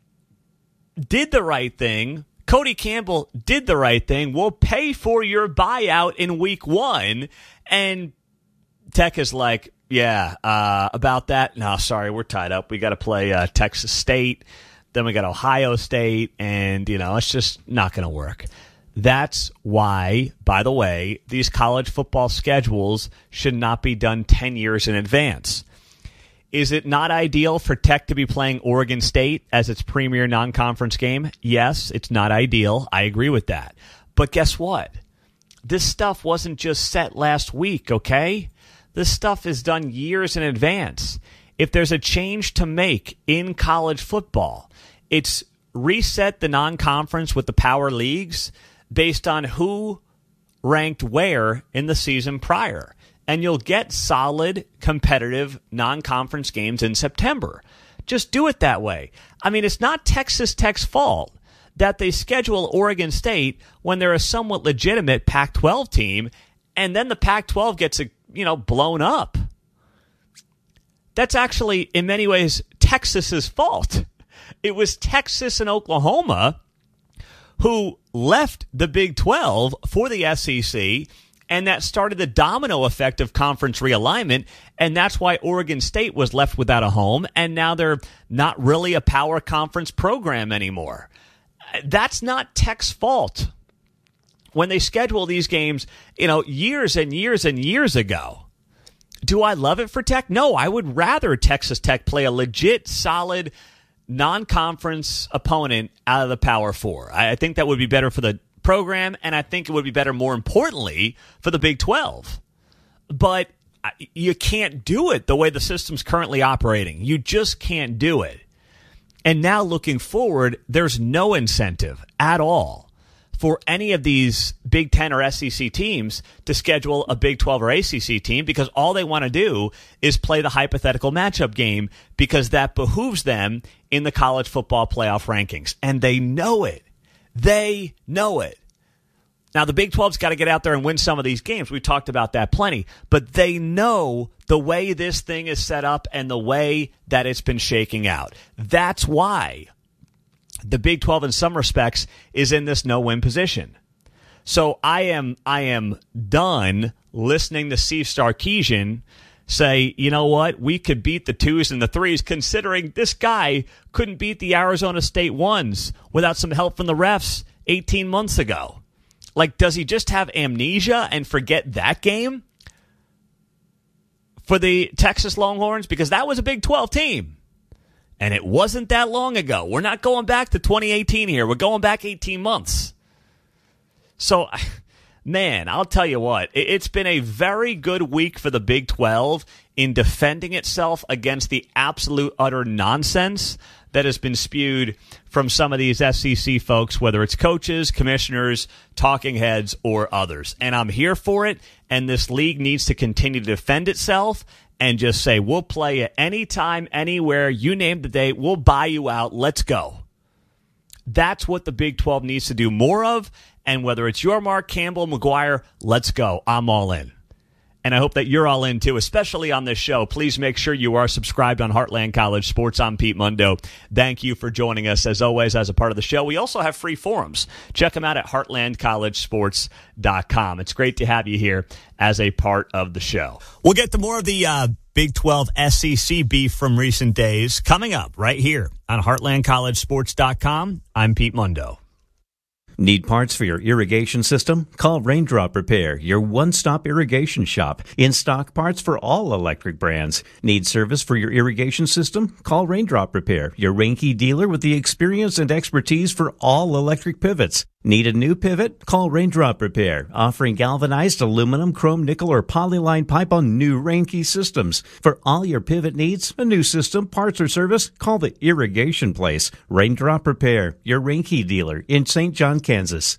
S2: did the right thing. Cody Campbell did the right thing. We'll pay for your buyout in week one. And Tech is like, yeah, uh, about that. No, sorry, we're tied up. We got to play uh, Texas State. Then we got Ohio State. And, you know, it's just not going to work. That's why, by the way, these college football schedules should not be done ten years in advance. Is it not ideal for Tech to be playing Oregon State as its premier non-conference game? Yes, it's not ideal. I agree with that. But guess what? This stuff wasn't just set last week, okay? This stuff is done years in advance. If there's a change to make in college football, it's reset the non-conference with the power leagues based on who ranked where in the season prior. And you'll get solid, competitive, non-conference games in September. Just do it that way. I mean, it's not Texas Tech's fault that they schedule Oregon State when they're a somewhat legitimate Pac twelve team, and then the Pac twelve gets, you know, blown up. That's actually, in many ways, Texas's fault. It was Texas and Oklahoma who left the Big twelve for the S E C, and that started the domino effect of conference realignment, and that's why Oregon State was left without a home, and now they're not really a power conference program anymore. That's not Tech's fault. When they schedule these games, you know, years and years and years ago, Do I love it for Tech? No, I would rather Texas Tech play a legit, solid, non-conference opponent out of the Power Four. I think that would be better for the program, and I think it would be better, more importantly, for the Big twelve. But you can't do it the way the system's currently operating. You just can't do it. And now looking forward, there's no incentive at all for any of these Big Ten or S E C teams to schedule a Big twelve or A C C team, because all they want to do is play the hypothetical matchup game, because that behooves them in the college football playoff rankings. And they know it. They know it. Now, the Big twelve's got to get out there and win some of these games. We've talked about that plenty. But they know the way this thing is set up and the way that it's been shaking out. That's why the Big twelve, in some respects, is in this no-win position. So I am I am done listening to Steve Sarkisian say, you know what, we could beat the twos and the threes, considering this guy couldn't beat the Arizona State ones without some help from the refs eighteen months ago. Like, does he just have amnesia and forget that game for the Texas Longhorns? Because that was a Big twelve team. And it wasn't that long ago. We're not going back to twenty eighteen here. We're going back eighteen months. So, man, I'll tell you what. It's been a very good week for the Big twelve in defending itself against the absolute utter nonsense that has been spewed from some of these S E C folks, whether it's coaches, commissioners, talking heads, or others. And I'm here for it, and this league needs to continue to defend itself and just say, we'll play you anytime, anywhere, you name the date, we'll buy you out, let's go. That's what the Big twelve needs to do more of, and whether it's your Mark Campbell, McGuire, let's go. I'm all in. And I hope that you're all in, too, especially on this show. Please make sure you are subscribed on Heartland College Sports. I'm Pete Mundo. Thank you for joining us, as always, as a part of the show. We also have free forums. Check them out at heartland college sports dot com. It's great to have you here as a part of the show. We'll get to more of the uh, Big twelve S E C beef from recent days coming up right here on heartland college sports dot com. I'm Pete Mundo.
S21: Need parts for your irrigation system? Call Raindrop Repair, your one-stop irrigation shop. In-stock parts for all electric brands. Need service for your irrigation system? Call Raindrop Repair, your Reinke dealer with the experience and expertise for all electric pivots. Need a new pivot? Call Raindrop Repair, offering galvanized aluminum, chrome, nickel, or polyline pipe on new Reinke systems. For all your pivot needs, a new system, parts, or service, call the Irrigation Place. Raindrop Repair, your Reinke dealer in Saint John, Kansas.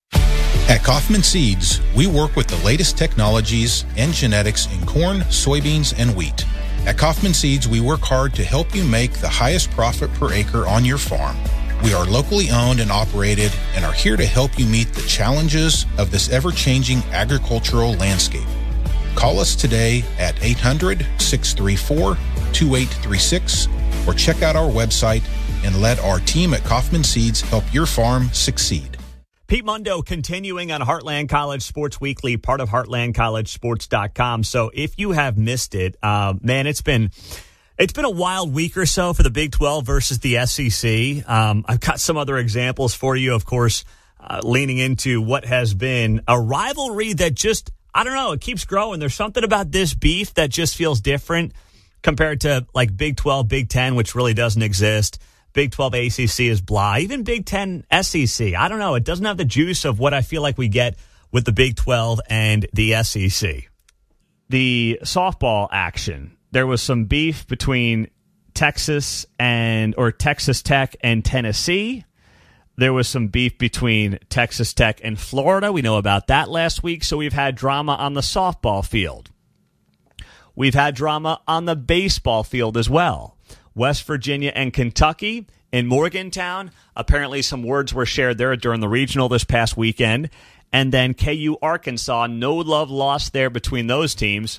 S22: At Kaufman Seeds, we work with the latest technologies and genetics in corn, soybeans, and wheat. At Kaufman Seeds, we work hard to help you make the highest profit per acre on your farm. We are locally owned and operated and are here to help you meet the challenges of this ever-changing agricultural landscape. Call us today at eight hundred, six three four, two eight three six or check out our website and let our team at Kaufman Seeds help your farm succeed.
S2: Pete Mundo continuing on Heartland College Sports Weekly, part of heartland college sports dot com. So if you have missed it, uh, man, it's been... It's been a wild week or so for the Big twelve versus the S E C. Um, I've got some other examples for you, of course, uh, leaning into what has been a rivalry that just, I don't know, it keeps growing. There's something about this beef that just feels different compared to like Big twelve, Big ten, which really doesn't exist. Big twelve A C C is blah. Even Big ten S E C, I don't know. It doesn't have the juice of what I feel like we get with the Big twelve and the S E C. The softball action. There was some beef between Texas and or Texas Tech and Tennessee. There was some beef between Texas Tech and Florida. We know about that last week. So we've had drama on the softball field. We've had drama on the baseball field as well. West Virginia and Kentucky in Morgantown. Apparently some words were shared there during the regional this past weekend. And then K U Arkansas, no love lost there between those teams.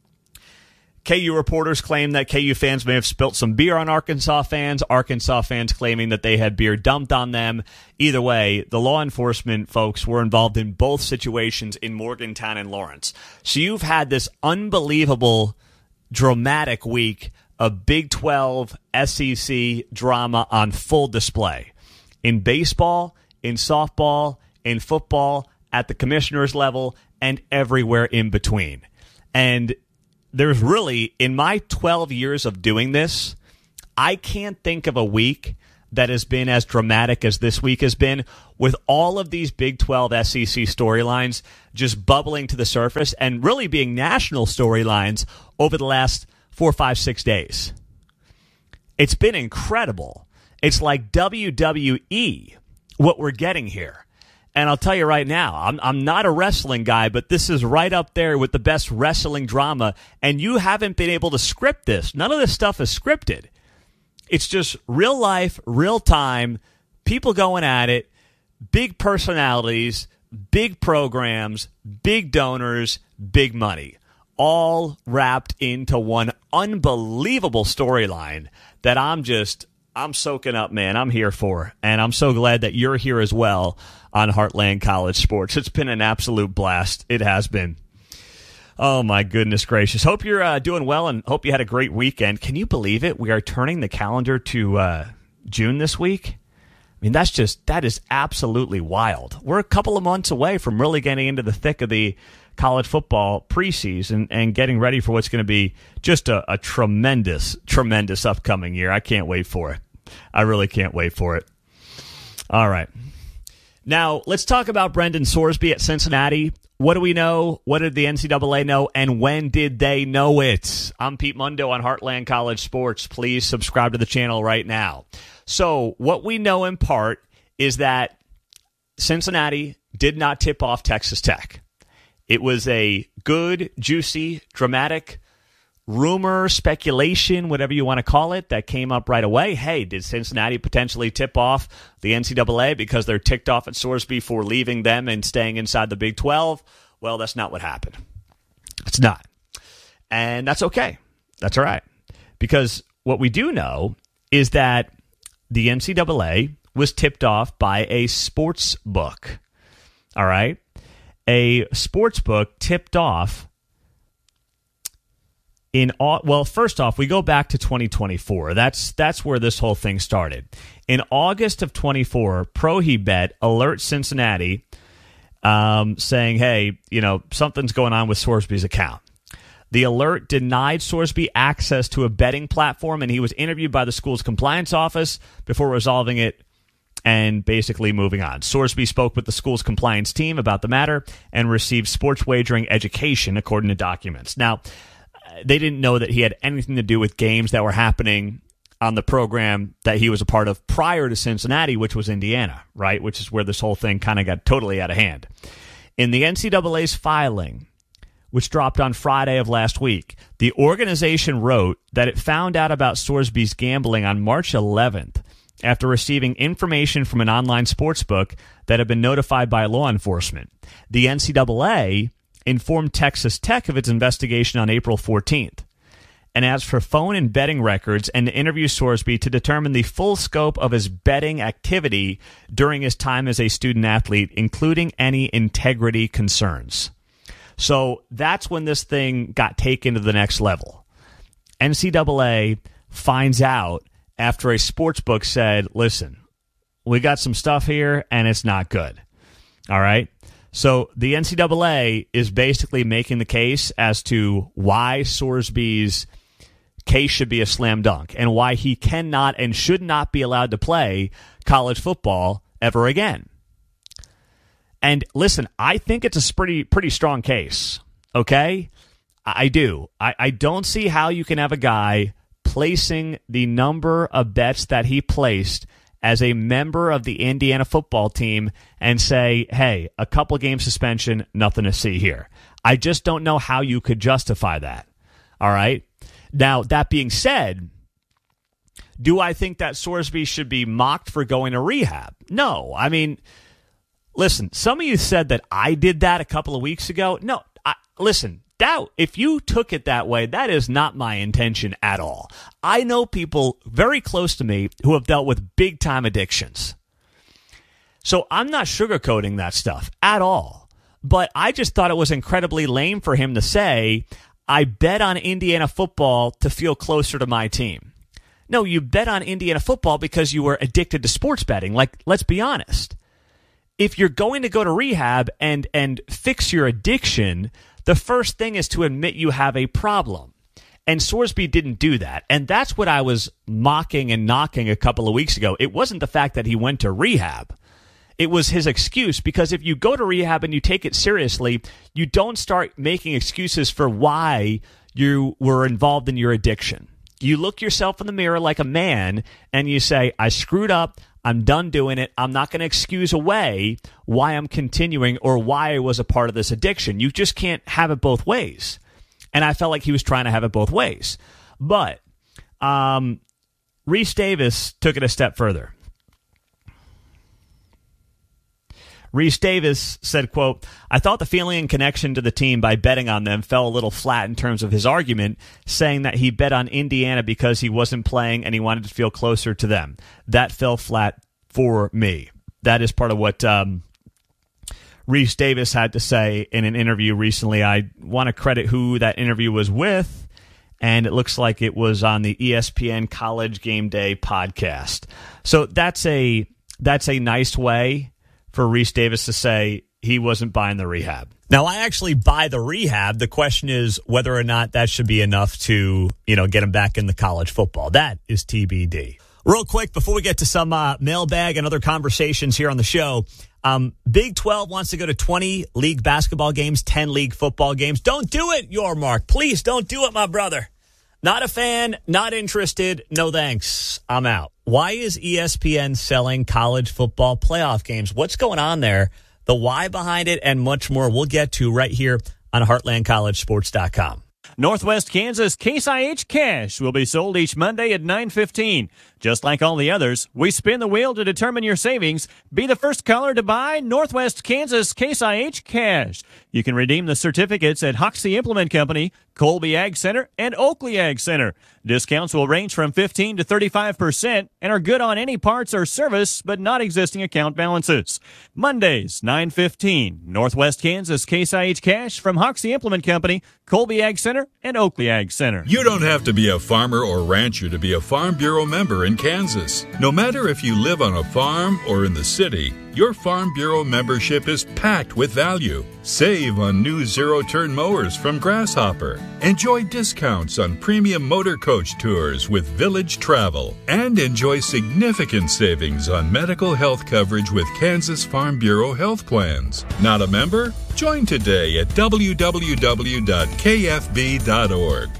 S2: K U reporters claim that K U fans may have spilt some beer on Arkansas fans. Arkansas fans claiming that they had beer dumped on them. Either way, the law enforcement folks were involved in both situations in Morgantown and Lawrence. So you've had this unbelievable, dramatic week of Big twelve S E C drama on full display. In baseball, in softball, in football, at the commissioner's level, and everywhere in between. And
S1: there's really, in my twelve years of doing this, I can't think of a week that has been as dramatic as this week has been, with all of these Big twelve S E C storylines just bubbling to the surface and really being national storylines over the last four, five, six days. It's been incredible. It's like W W E, what we're getting here. And I'll tell you right now, I'm I'm not a wrestling guy, but this is right up there with the best wrestling drama, and you haven't been able to script this. None of this stuff is scripted. It's just real life, real time, people going at it, big personalities, big programs, big donors, big money, all wrapped into one unbelievable storyline that I'm just, I'm soaking up, man. I'm here for. And I'm so glad that you're here as well on Heartland College Sports. It's been an absolute blast. It has been. Oh, my goodness gracious. Hope you're uh, doing well and hope you had a great weekend. Can you believe it? We are turning the calendar to uh, June this week. I mean, that's just, that is absolutely wild. We're a couple of months away from really getting into the thick of the college football preseason and getting ready for what's going to be just a, a tremendous, tremendous upcoming year. I can't wait for it. I really can't wait for it. All right. Now, let's talk about Brendan Sorsby at Cincinnati. What do we know? What did the N C double A know? And when did they know it? I'm Pete Mundo on Heartland College Sports. Please subscribe to the channel right now. So what we know in part is that Cincinnati did not tip off Texas Tech. It was a good, juicy, dramatic rumor, speculation, whatever you want to call it, that came up right away. Hey, did Cincinnati potentially tip off the N C double A because they're ticked off at Sorsby for leaving them and staying inside the Big twelve? Well, that's not what happened. It's not. And that's okay. That's all right. Because what we do know is that the N C double A was tipped off by a sports book. All right? A sports book tipped off in, well, first off, we go back to twenty twenty-four. That's that's where this whole thing started. In August of twenty-four, ProHeBet alerts Cincinnati um, saying, hey, you know, something's going on with Sorsby's account. The alert denied Sorsby access to a betting platform, and he was interviewed by the school's compliance office before resolving it and basically moving on. Sorsby spoke with the school's compliance team about the matter and received sports wagering education, according to documents. Now, they didn't know that he had anything to do with games that were happening on the program that he was a part of prior to Cincinnati, which was Indiana, right? Which is where this whole thing kind of got totally out of hand. In the N C double A's filing, which dropped on Friday of last week, the organization wrote that it found out about Sorsby's gambling on March eleventh after receiving information from an online sportsbook that had been notified by law enforcement. The N C double A informed Texas Tech of its investigation on April fourteenth and asked for phone and betting records and to interview Sorsby to determine the full scope of his betting activity during his time as a student athlete, including any integrity concerns. So that's when this thing got taken to the next level. N C double A finds out after a sportsbook said, listen, we got some stuff here and it's not good. All right? So the N C double A is basically making the case as to why Sorsby's case should be a slam dunk and why he cannot and should not be allowed to play college football ever again. And listen, I think it's a pretty pretty strong case, okay? I do. I, I don't see how you can have a guy placing the number of bets that he placed as a member of the Indiana football team and say, hey, a couple game suspension, nothing to see here. I just don't know how you could justify that. All right? Now, that being said, do I think that Sorsby should be mocked for going to rehab? No. I mean, listen, some of you said that I did that a couple of weeks ago. No, I, listen, that, if you took it that way, that is not my intention at all. I know people very close to me who have dealt with big-time addictions. So I'm not sugarcoating that stuff at all. But I just thought it was incredibly lame for him to say, I bet on Indiana football to feel closer to my team. No, you bet on Indiana football because you were addicted to sports betting. Like, let's be honest. If you're going to go to rehab and and fix your addiction, the first thing is to admit you have a problem. And Sorsby didn't do that. And that's what I was mocking and knocking a couple of weeks ago. It wasn't the fact that he went to rehab. It was his excuse, because if you go to rehab and you take it seriously, you don't start making excuses for why you were involved in your addiction. You look yourself in the mirror like a man and you say, I screwed up. I'm done doing it. I'm not going to excuse away why I'm continuing or why I was a part of this addiction. You just can't have it both ways. And I felt like he was trying to have it both ways. But um, Reese Davis took it a step further. Reese Davis said, quote, I thought the feeling and connection to the team by betting on them fell a little flat in terms of his argument, saying that he bet on Indiana because he wasn't playing and he wanted to feel closer to them. That fell flat for me. That is part of what um, Reese Davis had to say in an interview recently. I want to credit who that interview was with, and it looks like it was on the E S P N College Game Day podcast. So that's a that's a nice way for Reese Davis to say he wasn't buying the rehab. Now, I actually buy the rehab. The question is whether or not that should be enough to, you know, get him back into college football. That is T B D. Real quick, before we get to some uh, mailbag and other conversations here on the show, um, Big twelve wants to go to twenty league basketball games, ten league football games. Don't do it, Yormark. Please don't do it, my brother. Not a fan, not interested, no thanks. I'm out. Why is E S P N selling college football playoff games? What's going on there? The why behind it and much more we'll get to right here on heartland college sports dot com.
S3: Northwest Kansas Case I H Cash will be sold each Monday at nine fifteen. Just like all the others, we spin the wheel to determine your savings. Be the first caller to buy Northwest Kansas Case I H Cash. You can redeem the certificates at Hoxie Implement Company, Colby Ag Center, and Oakley Ag Center. Discounts will range from fifteen to thirty-five percent and are good on any parts or service, but not existing account balances. Mondays, nine fifteen. Northwest Kansas Case I H Cash from Hoxie Implement Company, Colby Ag Center, and Oakley Ag Center.
S4: You don't have to be a farmer or rancher to be a Farm Bureau member in Kansas. No matter if you live on a farm or in the city, your Farm Bureau membership is packed with value. Save on new zero-turn mowers from Grasshopper. Enjoy discounts on premium motor coach tours with Village Travel. And enjoy significant savings on medical health coverage with Kansas Farm Bureau health plans. Not a member? Join today at w w w dot k f b dot org.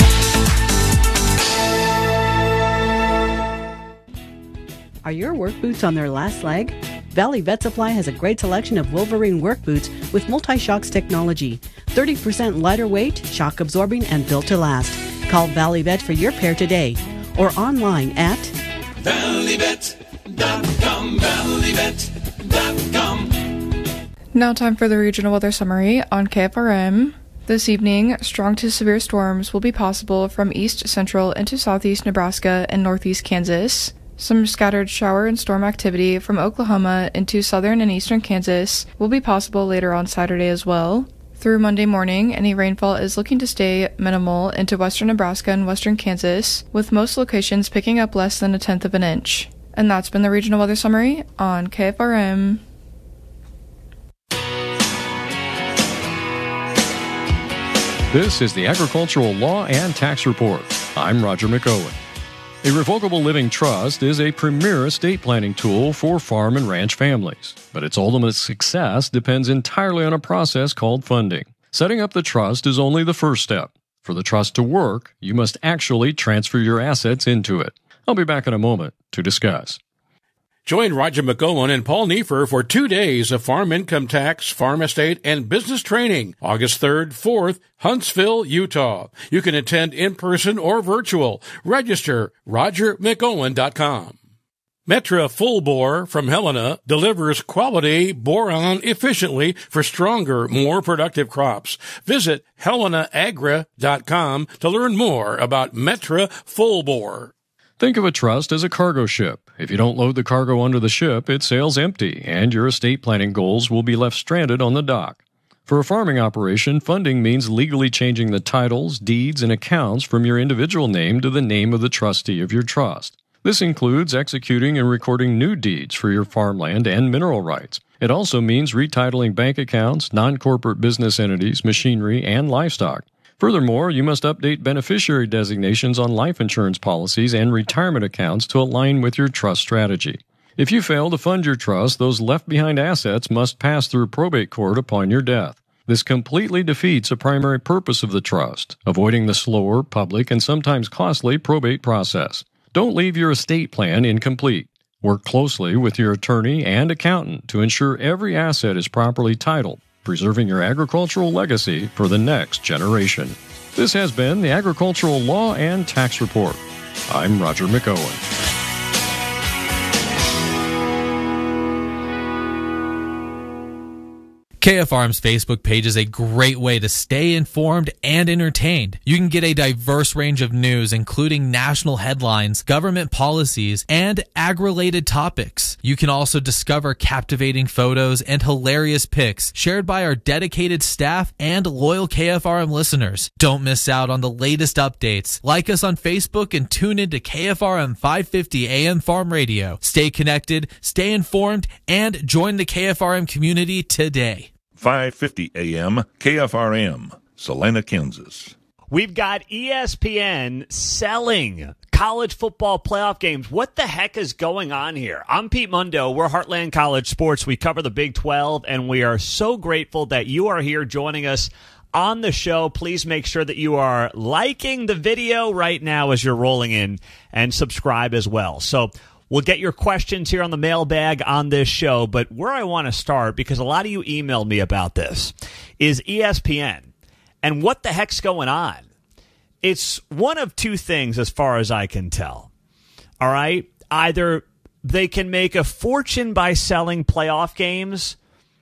S23: Are your work boots on their last leg? Valley Vet Supply has a great selection of Wolverine work boots with multi-shocks technology. thirty percent lighter weight, shock absorbing, and built to last. Call Valley Vet for your pair today or online at
S24: valley vet dot com. valley vet dot com.
S5: Now time for the regional weather summary on K F R M. This evening, strong to severe storms will be possible from east central into southeast Nebraska and northeast Kansas. Some scattered shower and storm activity from Oklahoma into southern and eastern Kansas will be possible later on Saturday as well. Through Monday morning, any rainfall is looking to stay minimal into western Nebraska and western Kansas, with most locations picking up less than a tenth of an inch. And that's been the regional weather summary on K F R M.
S25: This is the Agricultural Law and Tax Report. I'm Roger McOwen. A revocable living trust is a premier estate planning tool for farm and ranch families, but its ultimate success depends entirely on a process called funding. Setting up the trust is only the first step. For the trust to work, you must actually transfer your assets into it. I'll be back in a moment to discuss.
S26: Join Roger McGowan and Paul Neefer for two days of farm income tax, farm estate, and business training, August third, fourth, Huntsville, Utah. You can attend in person or virtual. Register roger mcowen dot com. Metra Full Bore from Helena delivers quality boron efficiently for stronger, more productive crops. Visit helena agra dot com to learn more about Metra Full Bore.
S25: Think of a trust as a cargo ship. If you don't load the cargo onto the ship, it sails empty, and your estate planning goals will be left stranded on the dock. For a farming operation, funding means legally changing the titles, deeds, and accounts from your individual name to the name of the trustee of your trust. This includes executing and recording new deeds for your farmland and mineral rights, It also means retitling bank accounts, non-corporate business entities, machinery, and livestock. Furthermore, you must update beneficiary designations on life insurance policies and retirement accounts to align with your trust strategy. If you fail to fund your trust, those left-behind assets must pass through probate court upon your death. This completely defeats the primary purpose of the trust, avoiding the slower, public, and sometimes costly probate process. Don't leave your estate plan incomplete. Work closely with your attorney and accountant to ensure every asset is properly titled, preserving your agricultural legacy for the next generation. This has been the Agricultural Law and Tax Report. I'm Roger McOwen.
S6: K F R M's Facebook page is a great way to stay informed and entertained. You can get a diverse range of news, including national headlines, government policies, and ag-related topics. You can also discover captivating photos and hilarious pics shared by our dedicated staff and loyal K F R M listeners. Don't miss out on the latest updates. Like us on Facebook and tune into K F R M five fifty A M Farm Radio. Stay connected, stay informed, and join the K F R M community today.
S7: five fifty A M K F R M, Salina, Kansas.
S1: We've got E S P N selling college football playoff games. What the heck is going on here? I'm Pete Mundo. We're Heartland College Sports. We cover the Big twelve, and we are so grateful that you are here joining us on the show. Please make sure that you are liking the video right now as you're rolling in, and subscribe as well. So we'll get your questions here on the mailbag on this show, but where I want to start, because a lot of you emailed me about this, is E S P N. And what the heck's going on? It's one of two things as far as I can tell. All right? Either they can make a fortune by selling playoff games,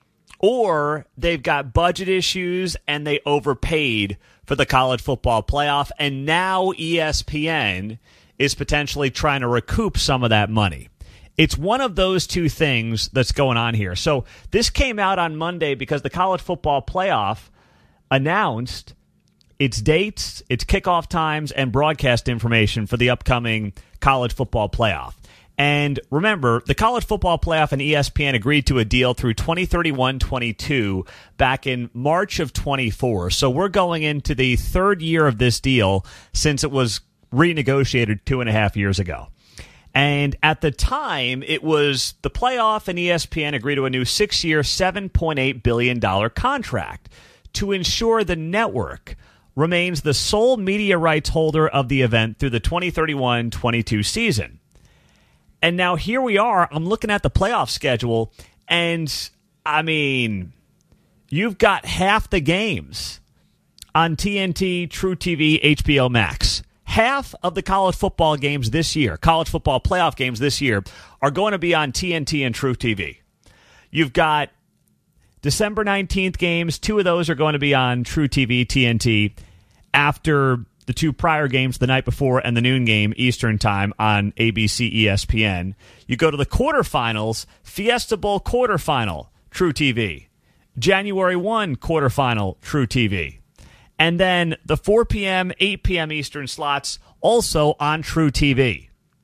S1: or they've got budget issues and they overpaid for the college football playoff, and now E S P N is potentially trying to recoup some of that money. It's one of those two things that's going on here. So this came out on Monday because the college football playoff announced its dates, its kickoff times, and broadcast information for the upcoming college football playoff. And remember, the college football playoff and E S P N agreed to a deal through twenty thirty-one twenty-two back in March of twenty-four. So we're going into the third year of this deal since it was renegotiated two and a half years ago. And at the time, it was the playoff and E S P N agreed to a new six-year, seven point eight billion dollars contract to ensure the network remains the sole media rights holder of the event through the twenty thirty-one twenty-two season. And now here we are. I'm looking at the playoff schedule, and I mean, you've got half the games on T N T, True T V, H B O Max. Half of the college football games this year, college football playoff games this year, are going to be on T N T and True T V. You've got December nineteenth games. Two of those are going to be on True T V, T N T, after the two prior games the night before and the noon game Eastern time on A B C, E S P N. You go to the quarterfinals, Fiesta Bowl quarterfinal, True T V. January first quarterfinal, True T V. And then the four p.m., eight p.m. Eastern slots, also on True T V.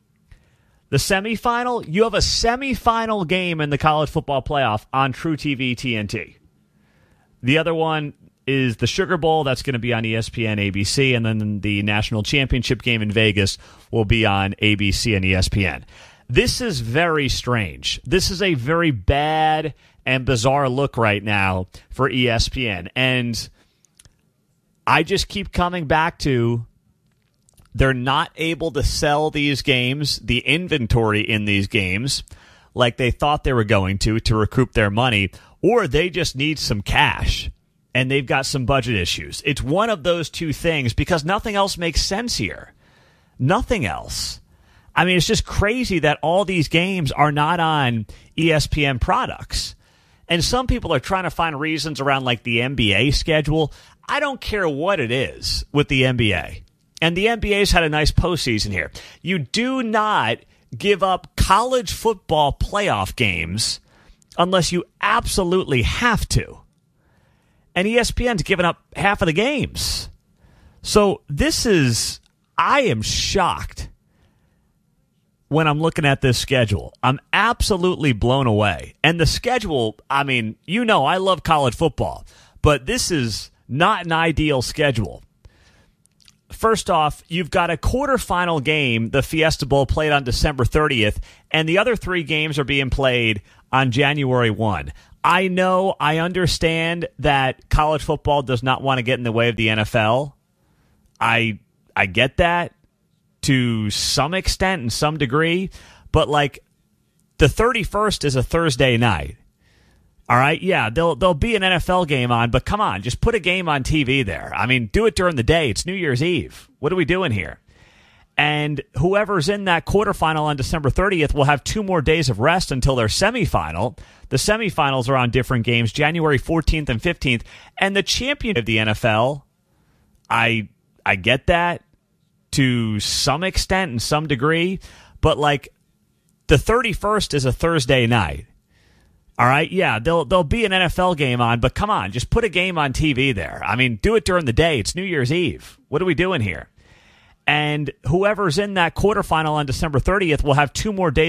S1: The semifinal, you have a semifinal game in the college football playoff on True T V, T N T. The other one is the Sugar Bowl. That's going to be on E S P N, A B C. And then the national championship game in Vegas will be on A B C and E S P N. This is very strange. This is a very bad and bizarre look right now for E S P N. And I just keep coming back to they're not able to sell these games, the inventory in these games, like they thought they were going to, to recoup their money, or they just need some cash, and they've got some budget issues. It's one of those two things because nothing else makes sense here. Nothing else. I mean, it's just crazy that all these games are not on E S P N products. And some people are trying to find reasons around like the N B A schedule. I don't care what it is with the N B A. And the N B A's had a nice postseason here. You do not give up college football playoff games unless you absolutely have to. And E S P N's given up half of the games. So this is, I am shocked when I'm looking at this schedule. I'm absolutely blown away. And the schedule, I mean, you know, I love college football, but this is not an ideal schedule. First off, you've got a quarterfinal game, the Fiesta Bowl, played on December thirtieth, and the other three games are being played on January first. I know, I understand that college football does not want to get in the way of the N F L. I I get that to some extent and some degree, but like the thirty-first is a Thursday night. All right, yeah, there'll there'll be an N F L game on, but come on, just put a game on T V there. I mean, do it during the day. It's New Year's Eve. What are we doing here? And whoever's in that quarterfinal on December thirtieth will have two more days of rest until their semifinal. The semifinals are on different games, January fourteenth and fifteenth, and the champion of the N F L, I I get that to some extent and some degree, but like the thirty-first is a Thursday night. All right, yeah, there'll there'll be an N F L game on, but come on, just put a game on T V there. I mean, do it during the day. It's New Year's Eve. What are we doing here? And whoever's in that quarterfinal on December thirtieth will have two more days